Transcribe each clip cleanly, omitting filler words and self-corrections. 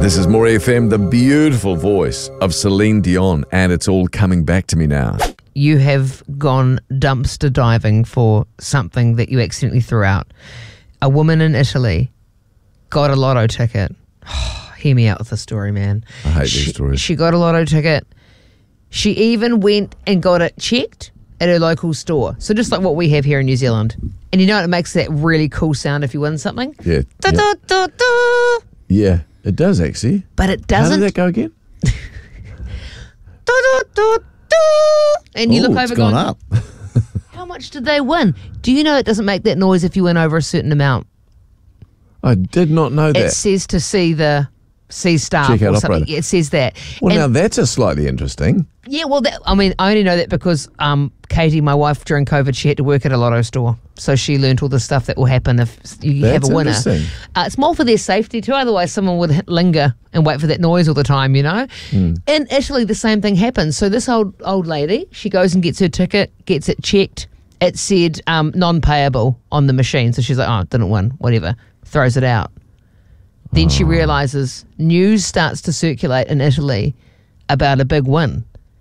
This is More FM, the beautiful voice of Celine Dion, and it's all coming back to me now. You have gone dumpster diving for something that you accidentally threw out. A woman in Italy got a lotto ticket. Hear me out with the story, man. I hate these stories. She got a lotto ticket. She even went and got it checked at her local store. So just like what we have here in New Zealand. And you know it makes that really cool sound if you win something? Yeah. Da, da, da, da. Yeah, it does actually. But it doesn't. How did that go again? Da, da, da, da. And you look over it's gone going, up. how much did they win? Do you know it doesn't make that noise if you win over a certain amount? I did not know that. It says to see staff Check out or something. operator. It says that. Well, And- now that's a slightly interesting. yeah, well, I only know that because Katie, my wife, during COVID, she had to work at a lotto store. So she learnt all the stuff that will happen if you have That's a winner. interesting. It's more for their safety too. Otherwise, someone would linger and wait for that noise all the time, you know? In Italy, the same thing happens. So this old lady, she goes and gets her ticket, gets it checked. It said non-payable on the machine. So she's like, oh, didn't win, whatever. Throws it out. Then she realises news starts to circulate in Italy about a big win.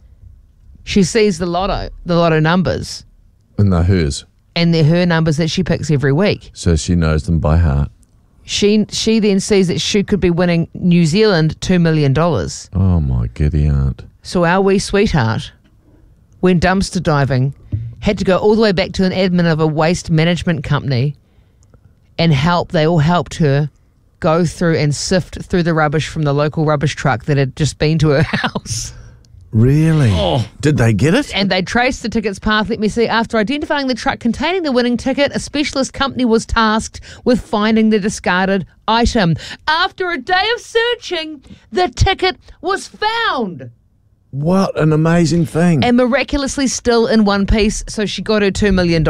She sees the lotto numbers, And they're hers. and they're her numbers that she picks every week. So she knows them by heart. She then sees that she could be winning New Zealand $2 million. Oh, my giddy aunt. So our wee sweetheart went dumpster diving, had to go all the way back to an admin of a waste management company and they all helped her go through and sift through the rubbish from the local rubbish truck that had just been to her house. Really? Oh. Did they get it? And they traced the ticket's path. Let me see. After identifying the truck containing the winning ticket, a specialist company was tasked with finding the discarded item. After a day of searching, the ticket was found. What an amazing thing. And miraculously still in one piece, so she got her $2 million.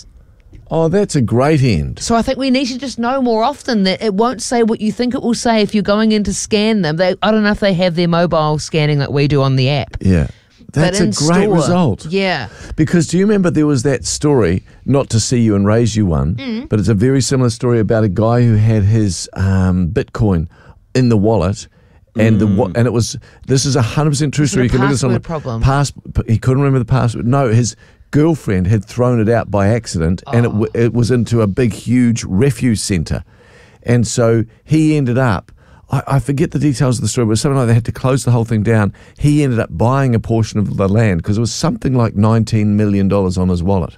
Oh, that's a great end. So I think we need to just know more often that it won't say what you think it will say if you're going in to scan them. I don't know if they have their mobile scanning like we do on the app. Yeah. That's But a in great store, result. Yeah. Because do you remember there was that story, not to see you and raise you one, but it's a very similar story about a guy who had his Bitcoin in the wallet. And and it was, this is 100% true story. it a You can look at this on password problem? He couldn't remember the password. No, his girlfriend had thrown it out by accident, and it was into a big, huge refuse centre. And so he ended up, I forget the details of the story, but something like they had to close the whole thing down. He ended up buying a portion of the land because it was something like $19 million on his wallet.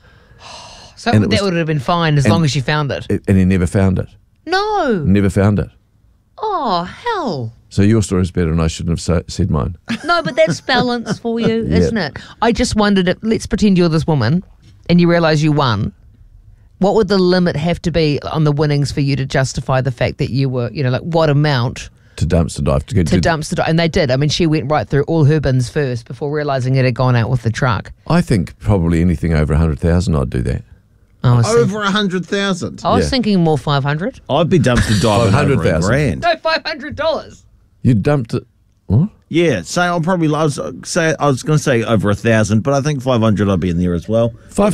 So And that it was- would have been fine as long as you found it. And he never found it. No. Never found it. Oh, hell. So your story is better, and I shouldn't have said mine. No, but that's balance for you, Yeah. isn't it? I just wondered, if, let's pretend you're this woman and you realise you won. What would the limit have to be on the winnings for you to justify the fact that you were, like what amount To dumpster dive. to dumpster dive? And they did. I mean, she went right through all her bins first before realising it had gone out with the truck. I think probably anything over 100,000 I'd do that. I was, Over 100,000. I was Yeah. thinking more 500. I'd be dumpster diving over 100,000. $1,000. No, $500. You dumped it. What? Yeah, so I was going to say over 1,000, but I think 500 I'd be in there as well.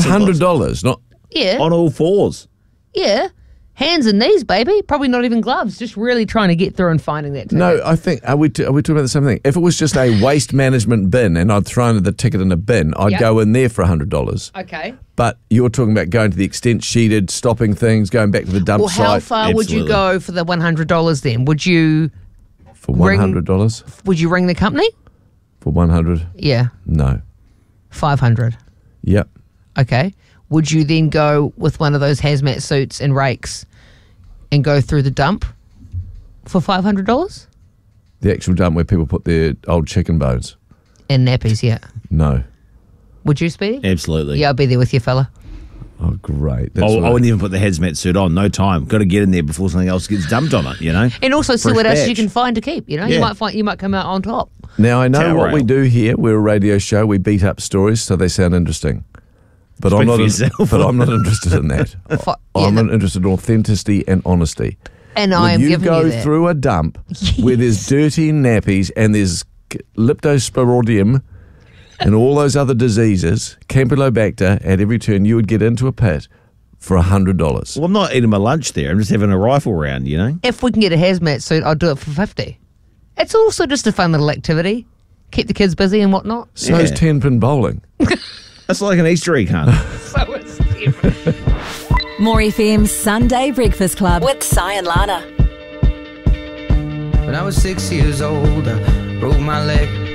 $500, not. Yeah, On all fours. yeah. Hands and knees, baby. Probably not even gloves. Just really trying to get through and finding that ticket. No, I think, are we talking about the same thing? If it was just a waste management bin and I'd thrown the ticket in a bin, I'd Yep. go in there for $100. Okay. But you're talking about going to the extent sheeted, stopping things, going back to the dump Well, how site far would you Absolutely. go for the $100 then? Would you for ring- $100. ring the company? For 100, Yeah, no. 500. Yep. Okay. Would you then go with one of those hazmat suits and rakes and go through the dump for $500? The actual dump where people put their old chicken bones. And nappies, yeah. No. Would you, Speedy? Absolutely. Yeah, I'll be there with you, fella. Oh, great. I wouldn't even put the hazmat suit on. No time. Got to get in there before something else gets dumped on it, And also see Fresh what else batch. you can find to keep. You Yeah. might come out on top. Now, I know Tower what we rail. do here. We're a radio show. We beat up stories so they sound interesting. But Speak I'm not. for yourself. But I'm not interested in that. I'm Yeah, not interested in authenticity and honesty. And When I am you giving go you that. through a dump where there's dirty nappies and there's leptosporidium and all those other diseases, Campylobacter, at every turn, you would get into a pit for $100. Well, I'm not eating my lunch there. I'm just having a rifle round, If we can get a hazmat suit, I'll do it for $50. It's also just a fun little activity. Keep the kids busy and whatnot. So is 10-pin bowling. That's like an Easter egg hunt. So it's different. More FM's Sunday Breakfast Club with Si and Lana. When I was 6 years old, I broke my leg.